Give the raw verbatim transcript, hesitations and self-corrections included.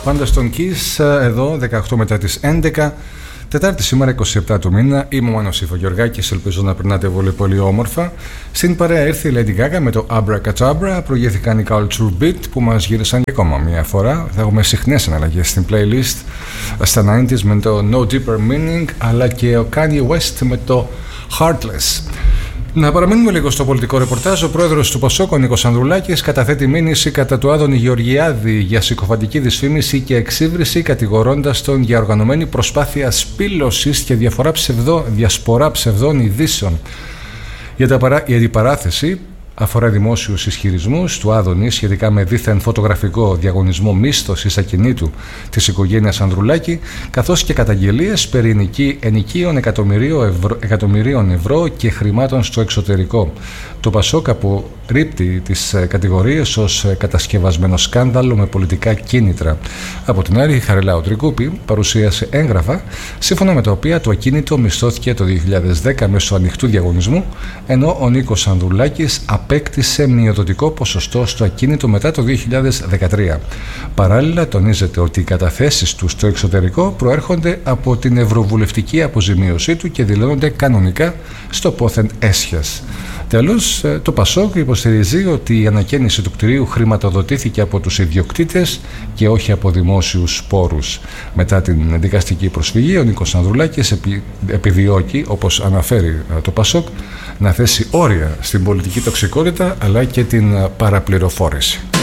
Πάντα στον Kiss, εδώ δεκαοκτώ μετά τις έντεκα, Τετάρτη σήμερα είκοσι επτά του μήνα. Είμαι ο Μάνος Ιφογεωργάκης, ελπίζω να περνάτε πολύ πολύ όμορφα. Στην παρέα ήρθε η Lady Gaga με το Abracadabra. Προηγήθηκαν οι Culture Beat που μας γύρισαν και ακόμα μια φορά. Θα έχουμε συχνές αναλλαγές στην playlist στα ενενήντα με το No Deeper Meaning, αλλά και ο Kanye West με το Heartless. Να παραμείνουμε λίγο στο πολιτικό ρεπορτάζ. Ο πρόεδρος του Πασόκ, ο Νίκος Ανδρουλάκης, καταθέτει μήνυση κατά του Άδωνη Γεωργιάδη για συκοφαντική δυσφήμιση και εξύβριση, κατηγορώντας τον για οργανωμένη προσπάθεια σπήλωσης και διαφορά ψευδό, διασπορά ψευδών ειδήσεων. Για, τα παρά, η αντιπαράθεση αφορά δημόσιους ισχυρισμούς του Άδωνη σχετικά με δίθεν φωτογραφικό διαγωνισμό μίσθωσης ακινήτου της οικογένειας Ανδρουλάκη, καθώς και καταγγελίες περί ενοικίων εκατομμυρίων ευρώ και χρημάτων στο εξωτερικό. Το Πασόκ απορρίπτει τις κατηγορίες ως κατασκευασμένο σκάνδαλο με πολιτικά κίνητρα. Από την άλλη, η Χαριλάου Τρικούπη παρουσίασε έγγραφα σύμφωνα με τα οποία το ακίνητο μισθώθηκε το δύο χιλιάδες δέκα μέσω ανοιχτού διαγωνισμού, ενώ ο Νίκος Ανδρουλάκης απέκτησε μειοδοτικό ποσοστό στο ακίνητο μετά το δύο χιλιάδες δεκατρία. Παράλληλα, τονίζεται ότι οι καταθέσεις του στο εξωτερικό προέρχονται από την ευρωβουλευτική αποζημίωσή του και δηλώνονται κανονικά στο πόθεν έσχες. Τέλος, το Πασόκ υποστηρίζει ότι η ανακαίνιση του κτηρίου χρηματοδοτήθηκε από τους ιδιοκτήτες και όχι από δημόσιους πόρους. Μετά την δικαστική προσφυγή, ο Νίκος Ανδρουλάκης επιδιώκει, όπως αναφέρει το Πασόκ, να θέσει όρια στην πολιτική τοξικότητα αλλά και την παραπληροφόρηση.